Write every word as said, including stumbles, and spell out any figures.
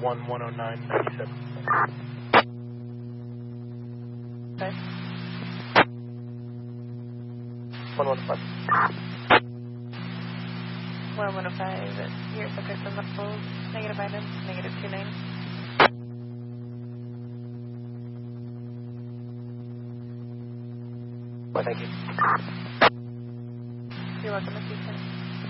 one one oh nine ninety-seven. Okay. one one five. one one oh five, your subject on the full negative items, negative two nine. Well, thank you. You're welcome, Mister Houston.